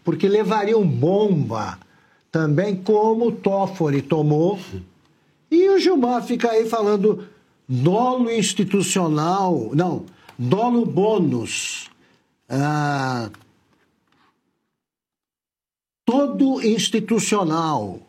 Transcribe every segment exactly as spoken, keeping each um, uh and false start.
porque levariam bomba também, como o Toffoli tomou. E o Gilmar fica aí falando dolo institucional, não, dolo bônus, ah, todo institucional.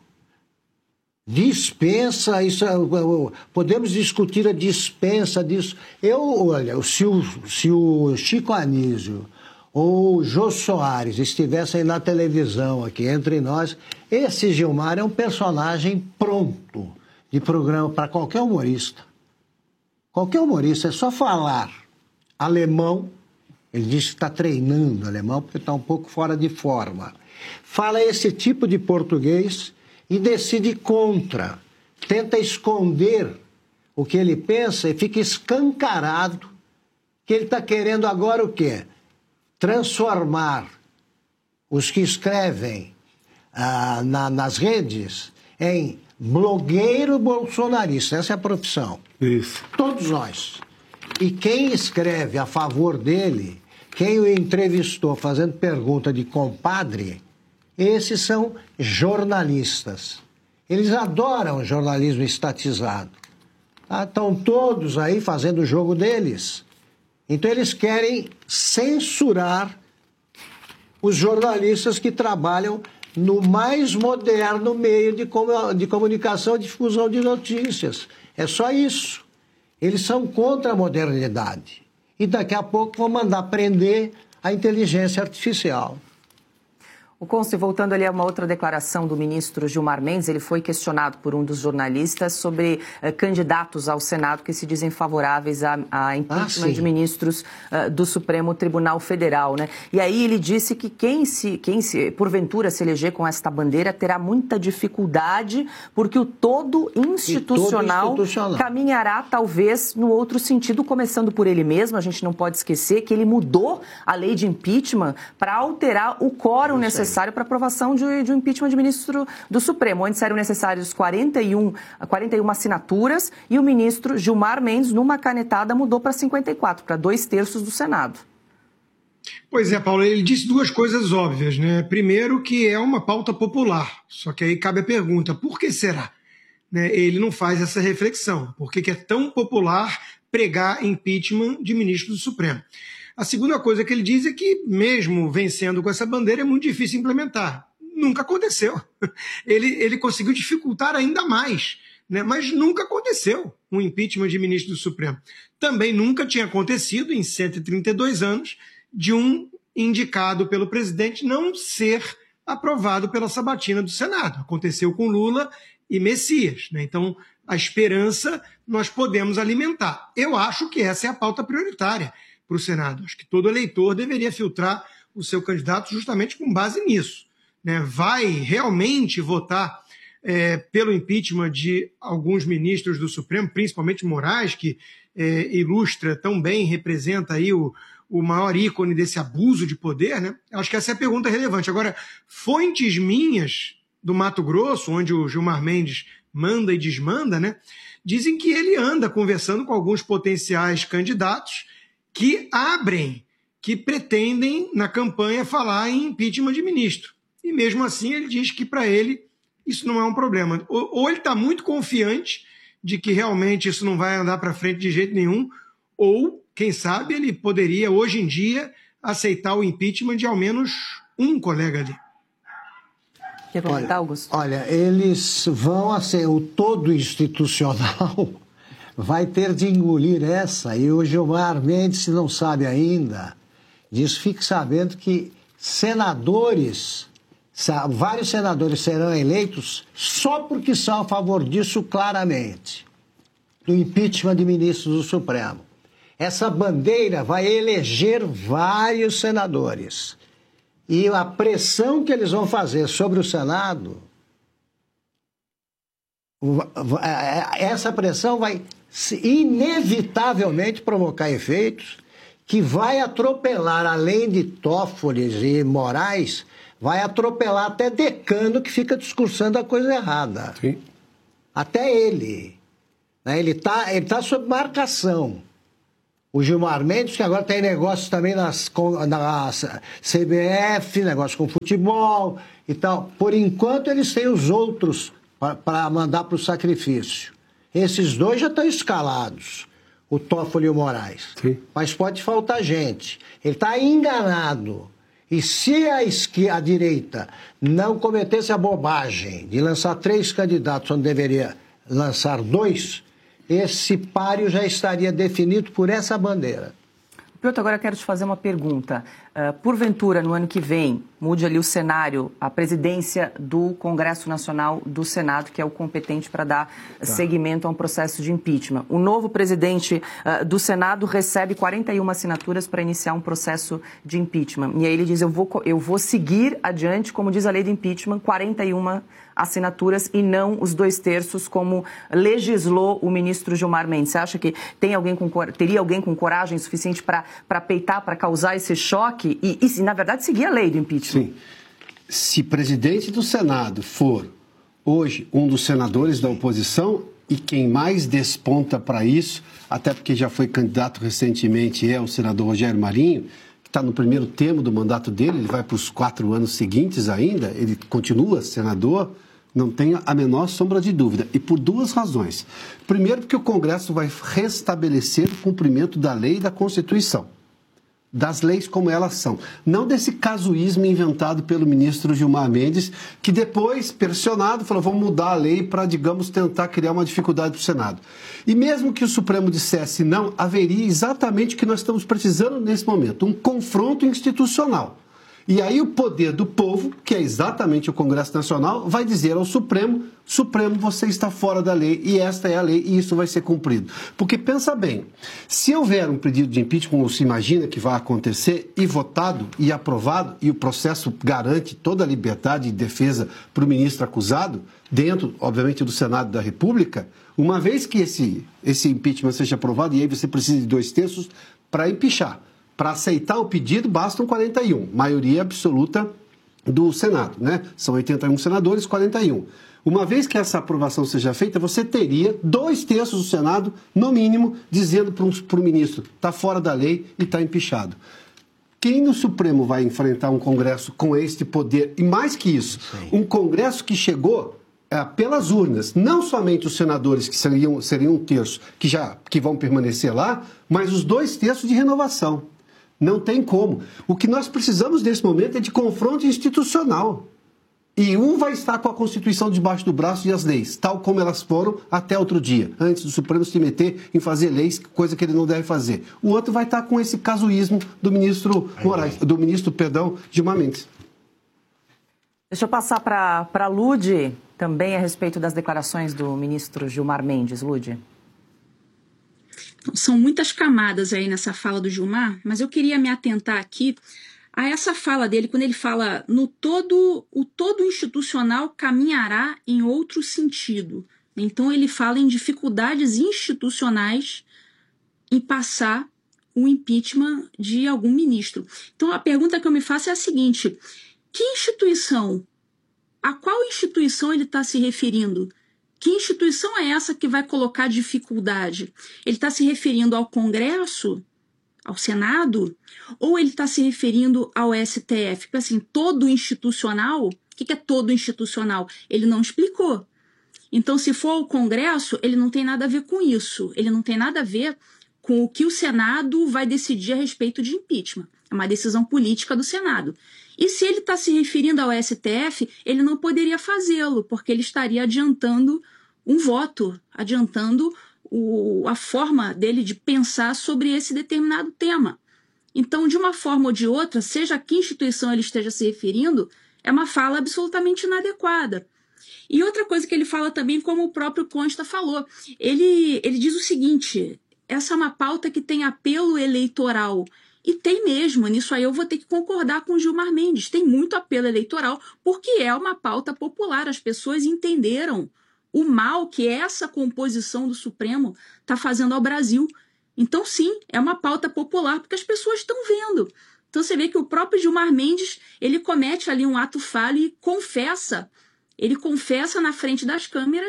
Dispensa, isso, podemos discutir a dispensa disso. Eu, olha, se o, se o Chico Anísio ou o Jô Soares estivessem na televisão aqui entre nós, esse Gilmar é um personagem pronto de programa para qualquer humorista. Qualquer humorista, é só falar alemão, ele diz que está treinando alemão porque está um pouco fora de forma. Fala esse tipo de português e decide contra, tenta esconder o que ele pensa e fica escancarado que ele está querendo agora o quê? Transformar os que escrevem ah, na, nas redes em blogueiro bolsonarista. Essa é a profissão. Isso. Todos nós. E quem escreve a favor dele, quem o entrevistou fazendo pergunta de compadre, esses são jornalistas. Eles adoram jornalismo estatizado. Tá? Estão todos aí fazendo o jogo deles. Então eles querem censurar os jornalistas que trabalham no mais moderno meio de, com de comunicação e difusão de notícias. É só isso. Eles são contra a modernidade. E daqui a pouco vão mandar prender a inteligência artificial. O cônsul, voltando ali a uma outra declaração do ministro Gilmar Mendes, ele foi questionado por um dos jornalistas sobre uh, candidatos ao Senado que se dizem favoráveis a, a impeachment ah, de ministros uh, do Supremo Tribunal Federal, né? E aí ele disse que quem, se, quem se, porventura se eleger com esta bandeira terá muita dificuldade porque o todo institucional, todo institucional caminhará talvez no outro sentido, começando por ele mesmo. A gente não pode esquecer que ele mudou a lei de impeachment para alterar o quórum necessário necessário para aprovação de, de um impeachment de ministro do Supremo. Antes eram necessários quarenta e um, quarenta e uma assinaturas e o ministro Gilmar Mendes, numa canetada, mudou para cinquenta e quatro, para dois terços do Senado. Pois é, Paulo, ele disse duas coisas óbvias, né? Primeiro, que é uma pauta popular, só que aí cabe a pergunta, por que será? Né? Ele não faz essa reflexão, por que que é tão popular pregar impeachment de ministro do Supremo? A segunda coisa que ele diz é que, mesmo vencendo com essa bandeira, é muito difícil implementar. Nunca aconteceu. Ele, ele conseguiu dificultar ainda mais, né? Mas nunca aconteceu um impeachment de ministro do Supremo. Também nunca tinha acontecido, em cento e trinta e dois anos, de um indicado pelo presidente não ser aprovado pela sabatina do Senado. Aconteceu com Lula e Messias, né? Então, a esperança nós podemos alimentar. Eu acho que essa é a pauta prioritária para o Senado. Acho que todo eleitor deveria filtrar o seu candidato justamente com base nisso, né? Vai realmente votar é, pelo impeachment de alguns ministros do Supremo, principalmente Moraes, que é, ilustra tão bem, representa aí o, o maior ícone desse abuso de poder, né? Acho que essa é a pergunta relevante. Agora, fontes minhas do Mato Grosso, onde o Gilmar Mendes manda e desmanda, né, dizem que ele anda conversando com alguns potenciais candidatos que abrem, que pretendem, na campanha, falar em impeachment de ministro. E mesmo assim ele diz que, para ele, isso não é um problema. Ou, ou ele está muito confiante de que realmente isso não vai andar para frente de jeito nenhum, ou, quem sabe, ele poderia, hoje em dia, aceitar o impeachment de ao menos um colega ali. Quer comentar, Augusto? Olha, eles vão, assim, o todo institucional vai ter de engolir essa, e o Gilmar Mendes, se não sabe ainda, diz, fique sabendo que senadores, vários senadores serão eleitos só porque são a favor disso claramente, do impeachment de ministros do Supremo. Essa bandeira vai eleger vários senadores. E a pressão que eles vão fazer sobre o Senado, essa pressão vai inevitavelmente provocar efeitos que vai atropelar, além de Toffoli e Moraes, vai atropelar até Decano, que fica discursando a coisa errada. Sim. Até ele. Ele está ele tá sob marcação. O Gilmar Mendes, que agora tem negócios também nas, na C B F, negócio com futebol e tal. Por enquanto, eles têm os outros para mandar para o sacrifício. Esses dois já estão escalados, o Toffoli e o Moraes. Sim. Mas pode faltar gente. Ele está enganado. E se a, esquerda, a direita não cometesse a bobagem de lançar três candidatos onde deveria lançar dois, esse páreo já estaria definido por essa bandeira. Piotr, agora eu quero te fazer uma pergunta. Uh, porventura, no ano que vem, mude ali o cenário, a presidência do Congresso Nacional do Senado, que é o competente para dar tá. seguimento a um processo de impeachment. O novo presidente uh, do Senado recebe quarenta e uma assinaturas para iniciar um processo de impeachment. E aí ele diz, eu vou, eu vou seguir adiante, como diz a lei de impeachment, quarenta e uma assinaturas e não os dois terços, como legislou o ministro Gilmar Mendes. Você acha que tem alguém com, teria alguém com coragem suficiente para peitar, para causar esse choque e, e, na verdade, seguir a lei do impeachment? Sim. Se presidente do Senado for, hoje, um dos senadores da oposição e quem mais desponta para isso, até porque já foi candidato recentemente, é o senador Rogério Marinho, que está no primeiro termo do mandato dele, ele vai para os quatro anos seguintes ainda, ele continua senador, não tenha a menor sombra de dúvida. E por duas razões. Primeiro, porque o Congresso vai restabelecer o cumprimento da lei e da Constituição. Das leis como elas são. Não desse casuísmo inventado pelo ministro Gilmar Mendes, que depois, pressionado, falou, vamos mudar a lei para, digamos, tentar criar uma dificuldade para o Senado. E mesmo que o Supremo dissesse não, haveria exatamente o que nós estamos precisando nesse momento, um confronto institucional. E aí o poder do povo, que é exatamente o Congresso Nacional, vai dizer ao Supremo, Supremo, você está fora da lei e esta é a lei e isso vai ser cumprido. Porque pensa bem, se houver um pedido de impeachment, como se imagina que vai acontecer, e votado e aprovado, e o processo garante toda a liberdade e defesa para o ministro acusado, dentro, obviamente, do Senado da República, uma vez que esse, esse impeachment seja aprovado, e aí você precisa de dois terços para empichar. Para aceitar o pedido, bastam quarenta e um, maioria absoluta do Senado, né? São oitenta e um senadores, quarenta e um. Uma vez que essa aprovação seja feita, você teria dois terços do Senado, no mínimo, dizendo para o ministro, está fora da lei e está empichado. Quem no Supremo vai enfrentar um Congresso com este poder? E mais que isso, Sim. um Congresso que chegou é, pelas urnas, não somente os senadores, que seriam, seriam um terço, que, já, que vão permanecer lá, mas os dois terços de renovação. Não tem como. O que nós precisamos nesse momento é de confronto institucional. E um vai estar com a Constituição debaixo do braço e as leis, tal como elas foram até outro dia, antes do Supremo se meter em fazer leis, coisa que ele não deve fazer. O outro vai estar com esse casuísmo do ministro Moraes, do ministro, perdão, Gilmar Mendes. Deixa eu passar para a Lud, também a respeito das declarações do ministro Gilmar Mendes. Lud. São muitas camadas aí nessa fala do Gilmar, mas eu queria me atentar aqui a essa fala dele, quando ele fala no todo, o todo institucional caminhará em outro sentido. Então ele fala em dificuldades institucionais em passar o impeachment de algum ministro. Então a pergunta que eu me faço é a seguinte, que instituição, a qual instituição ele está se referindo? Que instituição é essa que vai colocar dificuldade? Ele está se referindo ao Congresso, ao Senado, ou ele está se referindo ao S T F? Porque assim, todo institucional, o que é todo institucional? Ele não explicou. Então, se for o Congresso, ele não tem nada a ver com isso. Ele não tem nada a ver com o que o Senado vai decidir a respeito de impeachment. É uma decisão política do Senado. E se ele está se referindo ao S T F, ele não poderia fazê-lo, porque ele estaria adiantando um voto, adiantando o, a forma dele de pensar sobre esse determinado tema. Então, de uma forma ou de outra, seja a que instituição ele esteja se referindo, é uma fala absolutamente inadequada. E outra coisa que ele fala também, como o próprio Costa falou, ele, ele diz o seguinte, essa é uma pauta que tem apelo eleitoral. E tem mesmo, nisso aí eu vou ter que concordar com o Gilmar Mendes, tem muito apelo eleitoral, porque é uma pauta popular, as pessoas entenderam o mal que essa composição do Supremo está fazendo ao Brasil. Então sim, é uma pauta popular, porque as pessoas estão vendo. Então você vê que o próprio Gilmar Mendes, ele comete ali um ato falho e confessa, ele confessa na frente das câmeras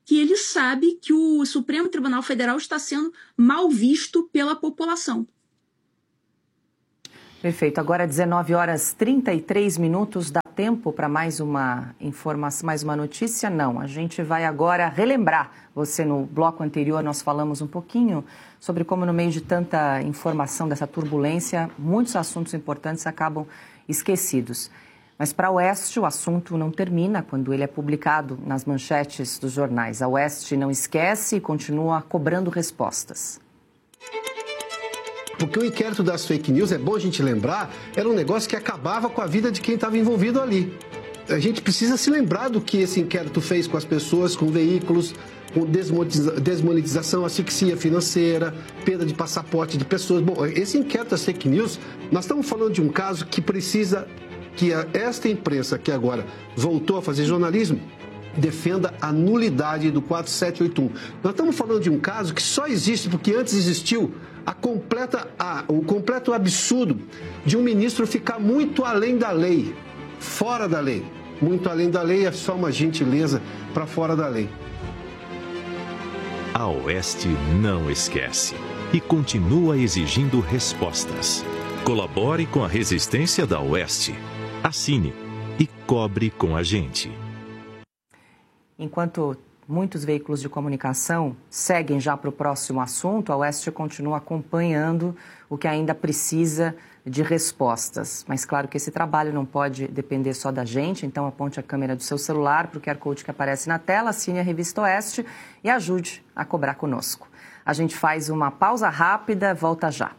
que ele sabe que o Supremo Tribunal Federal está sendo mal visto pela população. Perfeito. Agora dezenove horas e trinta e três minutos. Dá tempo para mais uma informação, mais uma notícia? Não. A gente vai agora relembrar. Você, no bloco anterior, nós falamos um pouquinho sobre como, no meio de tanta informação, dessa turbulência, muitos assuntos importantes acabam esquecidos. Mas para a Oeste, o assunto não termina quando ele é publicado nas manchetes dos jornais. A Oeste não esquece e continua cobrando respostas. Porque o inquérito das fake news, é bom a gente lembrar, era um negócio que acabava com a vida de quem estava envolvido ali. A gente precisa se lembrar do que esse inquérito fez com as pessoas, com veículos, com desmonetização, asfixia financeira, perda de passaporte de pessoas. Bom, esse inquérito das fake news, nós estamos falando de um caso que precisa que esta imprensa que agora voltou a fazer jornalismo defenda a nulidade do quatro sete oito um. Nós estamos falando de um caso que só existe porque antes existiu a completa, a, o completo absurdo de um ministro ficar muito além da lei, fora da lei. Muito além da lei é só uma gentileza para fora da lei. A Oeste não esquece e continua exigindo respostas. Colabore com a resistência da Oeste. Assine e cobre com a gente. Enquanto muitos veículos de comunicação seguem já para o próximo assunto, a Oeste continua acompanhando o que ainda precisa de respostas. Mas claro que esse trabalho não pode depender só da gente, então aponte a câmera do seu celular para o Q R Code que aparece na tela, assine a Revista Oeste e ajude a cobrar conosco. A gente faz uma pausa rápida, volta já.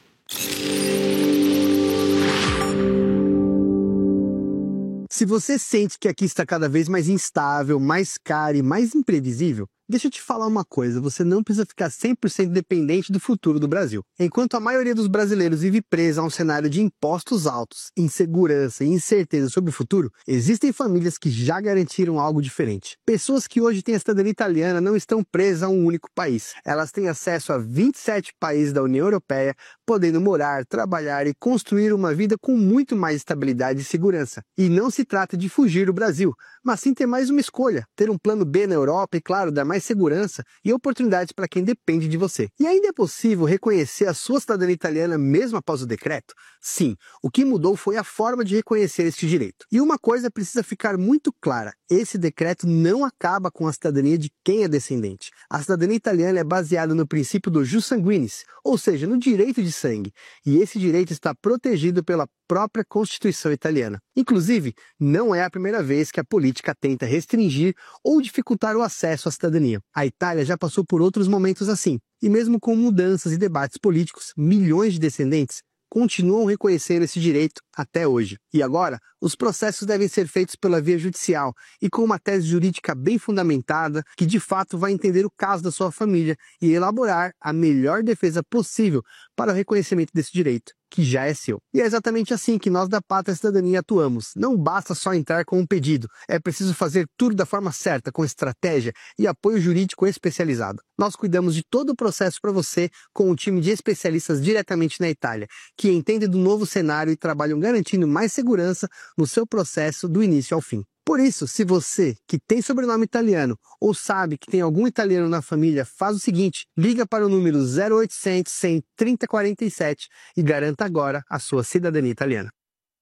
Se você sente que aqui está cada vez mais instável, mais caro e mais imprevisível, deixa eu te falar uma coisa, você não precisa ficar cem por cento dependente do futuro do Brasil. Enquanto a maioria dos brasileiros vive presa a um cenário de impostos altos, insegurança e incerteza sobre o futuro, existem famílias que já garantiram algo diferente. Pessoas que hoje têm a cidadania italiana não estão presas a um único país. Elas têm acesso a vinte e sete países da União Europeia, podendo morar, trabalhar e construir uma vida com muito mais estabilidade e segurança. E não se trata de fugir do Brasil, mas sim ter mais uma escolha, ter um plano B na Europa e, claro, dar mais segurança e oportunidades para quem depende de você. E ainda é possível reconhecer a sua cidadania italiana mesmo após o decreto? Sim, o que mudou foi a forma de reconhecer este direito. E uma coisa precisa ficar muito clara, esse decreto não acaba com a cidadania de quem é descendente. A cidadania italiana é baseada no princípio do jus sanguinis, ou seja, no direito de sangue, e esse direito está protegido pela própria Constituição italiana. Inclusive, não é a primeira vez que a política tenta restringir ou dificultar o acesso à cidadania. A Itália já passou por outros momentos assim, e mesmo com mudanças e debates políticos, milhões de descendentes continuam reconhecendo esse direito até hoje. E agora, os processos devem ser feitos pela via judicial e com uma tese jurídica bem fundamentada que de fato vai entender o caso da sua família e elaborar a melhor defesa possível para o reconhecimento desse direito, que já é seu. E é exatamente assim que nós da Pátria Cidadania atuamos. Não basta só entrar com um pedido, é preciso fazer tudo da forma certa, com estratégia e apoio jurídico especializado. Nós cuidamos de todo o processo para você com um time de especialistas diretamente na Itália, que entendem do novo cenário e trabalham garantindo mais segurança no seu processo do início ao fim. Por isso, se você, que tem sobrenome italiano ou sabe que tem algum italiano na família, faz o seguinte, liga para o número zero oitocentos, cem, trinta, quarenta e sete e garanta agora a sua cidadania italiana.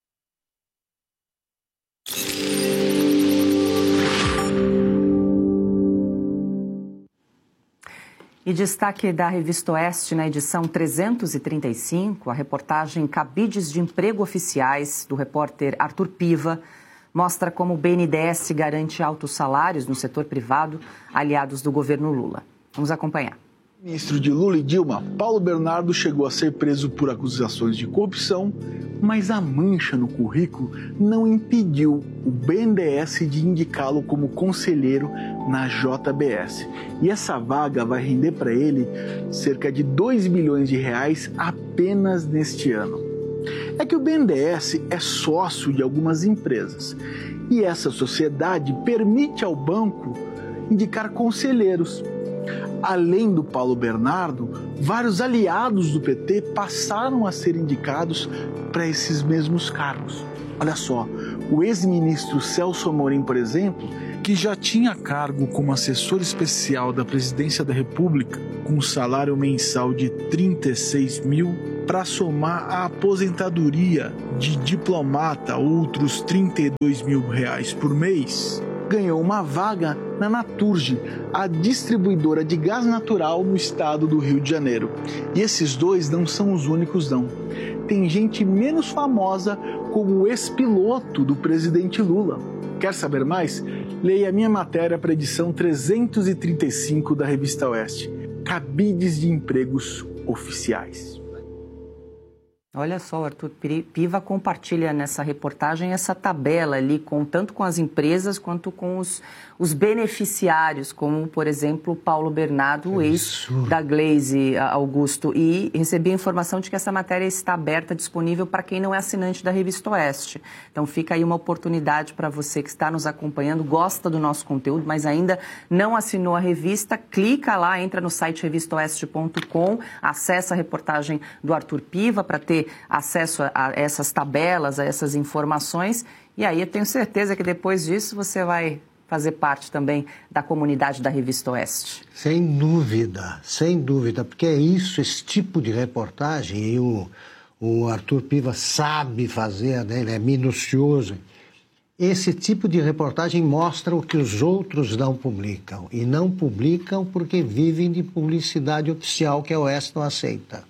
E destaque da Revista Oeste na edição trezentos e trinta e cinco, a reportagem Cabides de Emprego Oficiais, do repórter Arthur Piva, mostra como o B N D E S garante altos salários no setor privado, aliados do governo Lula. Vamos acompanhar. O ministro de Lula e Dilma, Paulo Bernardo, chegou a ser preso por acusações de corrupção, mas a mancha no currículo não impediu o B N D E S de indicá-lo como conselheiro na J B S. E essa vaga vai render para ele cerca de dois bilhões de reais apenas neste ano. É que o B N D E S é sócio de algumas empresas e essa sociedade permite ao banco indicar conselheiros. Além do Paulo Bernardo, vários aliados do P T passaram a ser indicados para esses mesmos cargos. Olha só, O ex-ministro Celso Amorim, por exemplo, que já tinha cargo como assessor especial da Presidência da República, com um salário mensal de trinta e seis mil, para somar a aposentadoria de diplomata, outros trinta e dois mil reais por mês, ganhou uma vaga na Naturgy, a distribuidora de gás natural no estado do Rio de Janeiro. E esses dois não são os únicos, não. Tem gente menos famosa como o ex-piloto do presidente Lula. Quer saber mais? Leia a minha matéria para a edição trezentos e trinta e cinco da Revista Oeste. Cabides de empregos oficiais. Olha só, o Arthur Piva compartilha nessa reportagem essa tabela ali, com, tanto com as empresas quanto com os, os beneficiários, como, por exemplo, Paulo Bernardo, o ex da Glaze, Augusto. E recebi a informação de que essa matéria está aberta, disponível para quem não é assinante da Revista Oeste. Então fica aí uma oportunidade para você que está nos acompanhando, gosta do nosso conteúdo, mas ainda não assinou a revista, clica lá, entra no site revista oeste ponto com, acessa a reportagem do Arthur Piva para ter acesso a, a essas tabelas, a essas informações, e aí eu tenho certeza que depois disso você vai fazer parte também da comunidade da Revista Oeste. Sem dúvida, sem dúvida, porque é isso, esse tipo de reportagem, e o, o Arthur Piva sabe fazer, né? Ele é minucioso. Esse tipo de reportagem mostra o que os outros não publicam, e não publicam porque vivem de publicidade oficial que a Oeste não aceita.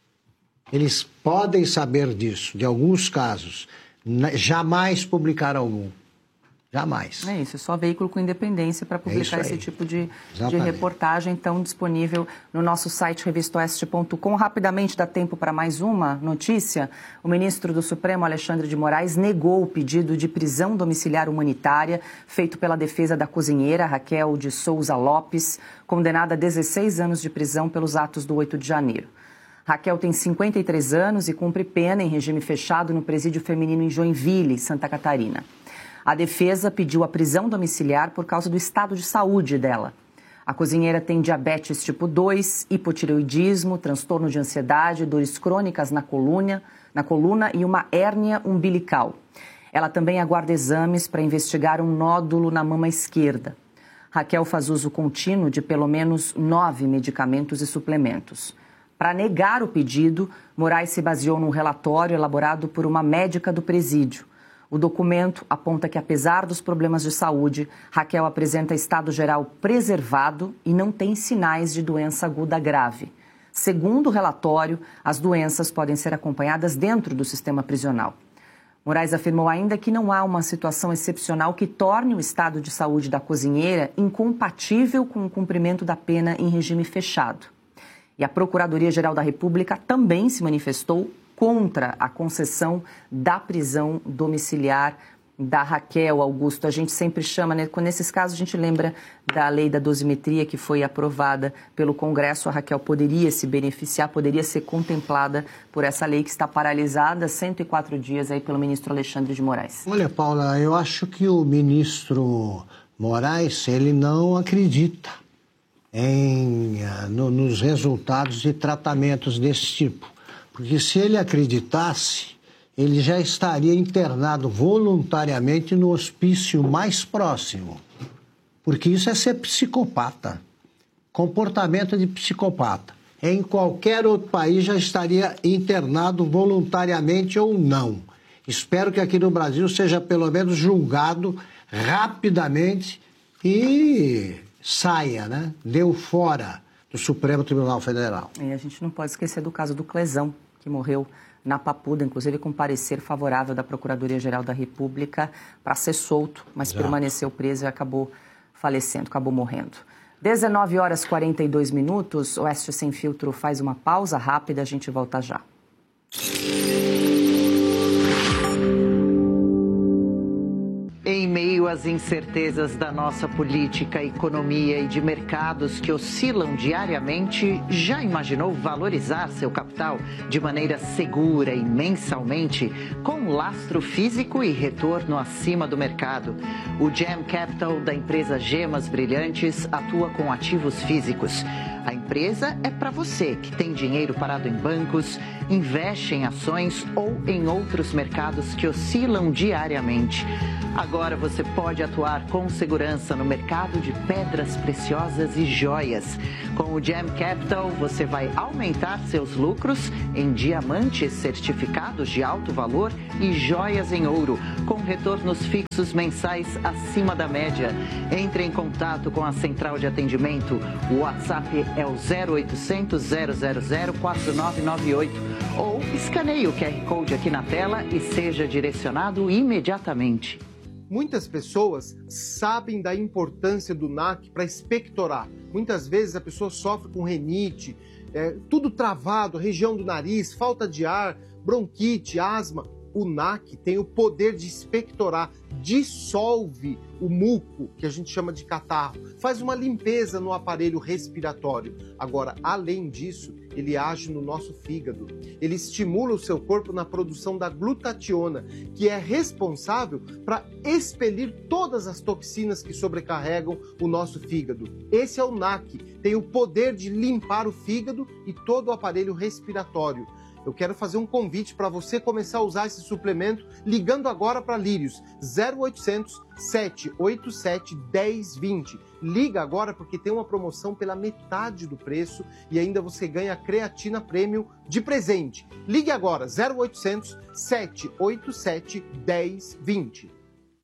Eles podem saber disso, de alguns casos, jamais publicar algum. Jamais. É isso, é só veículo com independência para publicar é esse tipo de, de reportagem, então disponível no nosso site revista oeste ponto com. Rapidamente, dá tempo para mais uma notícia. O ministro do Supremo, Alexandre de Moraes, negou o pedido de prisão domiciliar humanitária feito pela defesa da cozinheira Raquel de Souza Lopes, condenada a dezesseis anos de prisão pelos atos do oito de janeiro. Raquel tem cinquenta e três anos e cumpre pena em regime fechado no presídio feminino em Joinville, Santa Catarina. A defesa pediu a prisão domiciliar por causa do estado de saúde dela. A cozinheira tem diabetes tipo dois, hipotireoidismo, transtorno de ansiedade, dores crônicas na coluna, na coluna e uma hérnia umbilical. Ela também aguarda exames para investigar um nódulo na mama esquerda. Raquel faz uso contínuo de pelo menos nove medicamentos e suplementos. Para negar o pedido, Moraes se baseou num relatório elaborado por uma médica do presídio. O documento aponta que, apesar dos problemas de saúde, Raquel apresenta estado geral preservado e não tem sinais de doença aguda grave. Segundo o relatório, as doenças podem ser acompanhadas dentro do sistema prisional. Moraes afirmou ainda que não há uma situação excepcional que torne o estado de saúde da cozinheira incompatível com o cumprimento da pena em regime fechado. E a Procuradoria-Geral da República também se manifestou contra a concessão da prisão domiciliar da Raquel. Augusto, a gente sempre chama, né? Nesses casos a gente lembra da lei da dosimetria que foi aprovada pelo Congresso. A Raquel poderia se beneficiar, poderia ser contemplada por essa lei que está paralisada há cento e quatro dias aí pelo ministro Alexandre de Moraes. Olha, Paula, eu acho que o ministro Moraes, ele não acredita Em, no, nos resultados de tratamentos desse tipo. Porque se ele acreditasse, ele já estaria internado voluntariamente no hospício mais próximo. Porque isso é ser psicopata. Comportamento de psicopata. Em qualquer outro país já estaria internado voluntariamente ou não. Espero que aqui no Brasil seja pelo menos julgado rapidamente e saia, né? Deu fora do Supremo Tribunal Federal. E a gente não pode esquecer do caso do Clezão, que morreu na Papuda, inclusive com parecer favorável da Procuradoria-Geral da República para ser solto, mas Exato. permaneceu preso e acabou falecendo, acabou morrendo. dezenove horas e quarenta e dois minutos, o Oeste Sem Filtro faz uma pausa rápida, a gente volta já. Em meio às incertezas da nossa política, economia e de mercados que oscilam diariamente, já imaginou valorizar seu capital de maneira segura e mensalmente, com lastro físico e retorno acima do mercado? O Gem Capital da empresa Gemas Brilhantes atua com ativos físicos. A empresa é para você que tem dinheiro parado em bancos, investe em ações ou em outros mercados que oscilam diariamente. Agora você pode atuar com segurança no mercado de pedras preciosas e joias. Com o Gem Capital, você vai aumentar seus lucros em diamantes certificados de alto valor e joias em ouro, com retornos fixos mensais acima da média. Entre em contato com a central de atendimento. O WhatsApp é o zero oitocentos, zero zero zero, quatro nove nove oito ou escaneie o Q R Code aqui na tela e seja direcionado imediatamente. Muitas pessoas sabem da importância do N A C para expectorar. Muitas vezes a pessoa sofre com rinite, é, tudo travado, região do nariz, falta de ar, bronquite, asma. O N A C tem o poder de expectorar, dissolve o muco, que a gente chama de catarro, faz uma limpeza no aparelho respiratório. Agora, além disso, ele age no nosso fígado. Ele estimula o seu corpo na produção da glutationa, que é responsável para expelir todas as toxinas que sobrecarregam o nosso fígado. Esse é o N A C, tem o poder de limpar o fígado e todo o aparelho respiratório. Eu quero fazer um convite para você começar a usar esse suplemento ligando agora para Lírios, zero oitocentos, sete oito sete, um zero dois zero. Liga agora porque tem uma promoção pela metade do preço e ainda você ganha creatina premium de presente. Ligue agora, zero oitocentos, sete oito sete, um zero dois zero.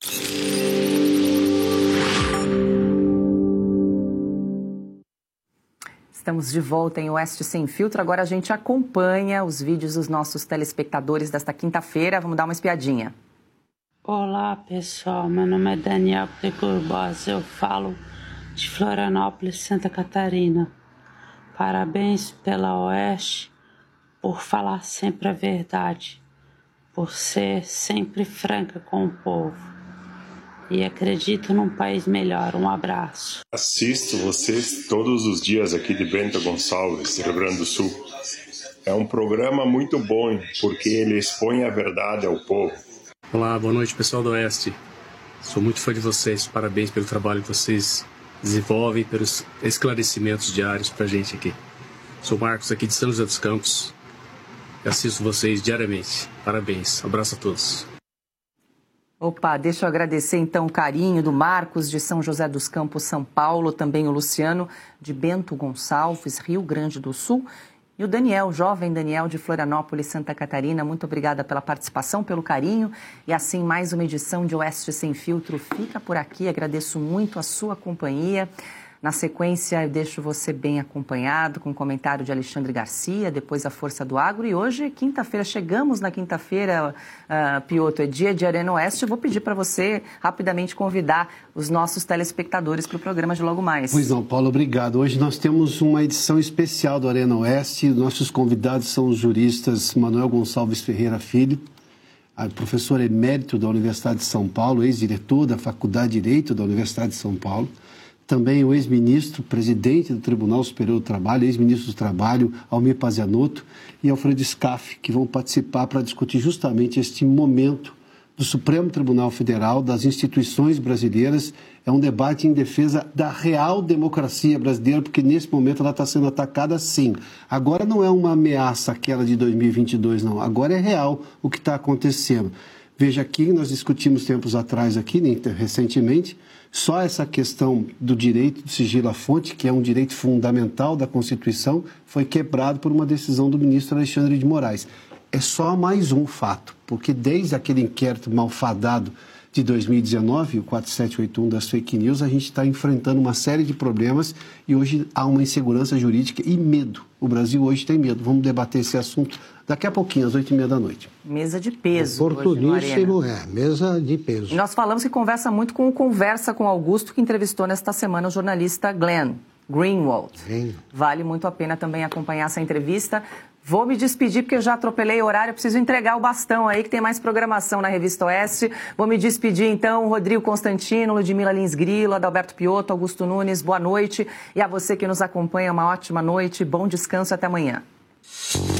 Estamos de volta em Oeste Sem Filtro. Agora a gente acompanha os vídeos dos nossos telespectadores desta quinta-feira. Vamos dar uma espiadinha. Olá, pessoal. Meu nome é Daniel Ptecurbos. Eu falo de Florianópolis, Santa Catarina. Parabéns pela Oeste por falar sempre a verdade, por ser sempre franca com o povo. E acredito num país melhor. Um abraço. Assisto vocês todos os dias aqui de Bento Gonçalves, Rio Grande do Sul. É um programa muito bom, porque ele expõe a verdade ao povo. Olá, boa noite, pessoal do Oeste. Sou muito fã de vocês. Parabéns pelo trabalho que vocês desenvolvem, pelos esclarecimentos diários pra gente aqui. Sou Marcos, aqui de São José dos Campos. E assisto vocês diariamente. Parabéns. Abraço a todos. Opa, deixa eu agradecer então o carinho do Marcos de São José dos Campos, São Paulo, também o Luciano de Bento Gonçalves, Rio Grande do Sul, e o Daniel, jovem Daniel de Florianópolis, Santa Catarina. Muito obrigada pela participação, pelo carinho. E assim, mais uma edição de Oeste Sem Filtro fica por aqui. Agradeço muito a sua companhia. Na sequência, eu deixo você bem acompanhado com o comentário de Alexandre Garcia, depois a Força do Agro. E hoje, quinta-feira, chegamos na quinta-feira, uh, Piotr, é dia de Arena Oeste. Eu vou pedir para você rapidamente convidar os nossos telespectadores para o programa de logo mais. Pois não, Paulo, obrigado. Hoje nós temos uma edição especial do Arena Oeste. Nossos convidados são os juristas Manuel Gonçalves Ferreira Filho, professor emérito da Universidade de São Paulo, ex-diretor da Faculdade de Direito da Universidade de São Paulo. Também o ex-ministro, presidente do Tribunal Superior do Trabalho, ex-ministro do Trabalho, Almir Pazianotto, e Alfredo Scaff, que vão participar para discutir justamente este momento do Supremo Tribunal Federal, das instituições brasileiras. É um debate em defesa da real democracia brasileira, porque nesse momento ela está sendo atacada sim. Agora não é uma ameaça aquela de dois mil e vinte e dois, não. Agora é real o que está acontecendo. Veja aqui, nós discutimos tempos atrás aqui, recentemente, só essa questão do direito do sigilo à fonte, que é um direito fundamental da Constituição, foi quebrado por uma decisão do ministro Alexandre de Moraes. É só mais um fato, porque desde aquele inquérito malfadado de dois mil e dezenove, o quatro sete oito um das fake news, a gente está enfrentando uma série de problemas e hoje há uma insegurança jurídica e medo. O Brasil hoje tem medo. Vamos debater esse assunto daqui a pouquinho, às oito e meia da noite. Mesa de peso. Oportuníssimo, é. Mesa de peso. E nós falamos que conversa muito com o Conversa com Augusto, que entrevistou nesta semana o jornalista Glenn Greenwald. Sim. Vale muito a pena também acompanhar essa entrevista. Vou me despedir porque eu já atropelei o horário, preciso entregar o bastão aí que tem mais programação na Revista Oeste. Vou me despedir então, Rodrigo Constantino, Ludmila Lins Grilo, Adalberto Piotto, Augusto Nunes, boa noite. E a você que nos acompanha, uma ótima noite, bom descanso, até amanhã.